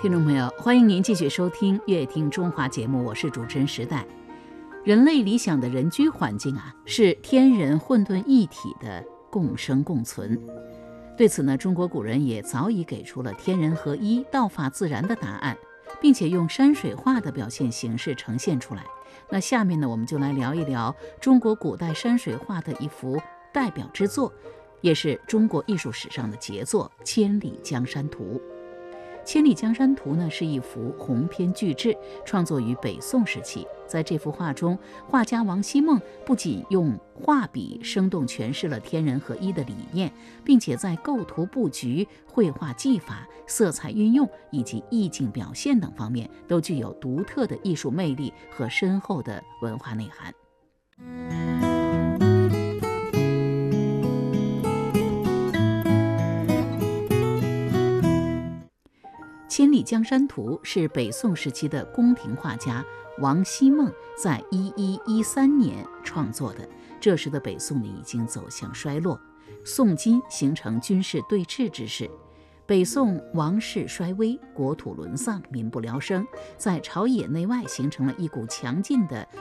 听众朋友，欢迎您继续收听《乐听中华》节目，我是主持人时代。人类理想的人居环境是天人混沌一体的共生共存。对此呢，中国古人也早已给出了天人合一、道法自然的答案，并且用山水画的表现形式呈现出来。那下面呢，我们就来聊一聊中国古代山水画的一幅代表之作，也是中国艺术史上的杰作《千里江山图》。《千里江山图》呢是一幅鸿篇巨制，创作于北宋时期。在这幅画中，画家王希孟不仅用画笔生动诠释了天人合一的理念，并且在构图布局、绘画技法、色彩运用以及意境表现等方面都具有独特的艺术魅力和深厚的文化内涵。《千里江山图》是北宋时期的宫廷画家王希孟在1113年创作的。这时的北宋呢已经走向衰落，宋金形成军事对峙之势。北宋王室衰微，国土沦丧，民不聊生，在朝野内外形成了一股强劲的